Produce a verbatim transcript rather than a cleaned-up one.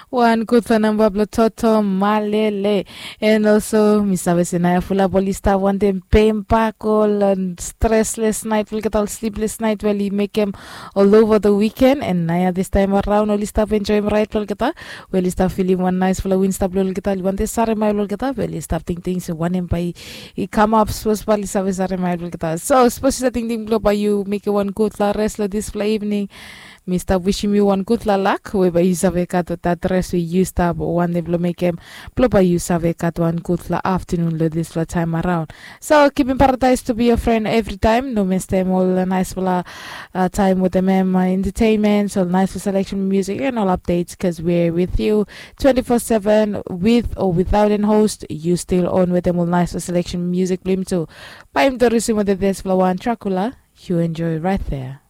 One good for number Toto Malele. And also Mister Vesenaya Fula Bolista one them pain pack all and stressless night will get all sleepless night while you make them all over the weekend and Naya this time around all stop enjoying right will get up. Well you start feeling one nice full of wind stop will get all one day sorry my will get up. Well you stop thinking things one and by he come up supposed to sorry my will get up. So suppose you thinking blow by you make one good la rest of this evening. Mister wishing you one good luck. Weba you save kat that rest we used up one day blow make him blow by you save kat one good la afternoon lo this la time around. So keeping paradise to be your friend every time. No miss them all a nice full uh, time with them um, entertainment, so nice for selection music and all updates because we're with you twenty-four seven with or without an host. You still on with them all nice for selection music blim too. By him to receive with this flow one Dracula. You enjoy right there.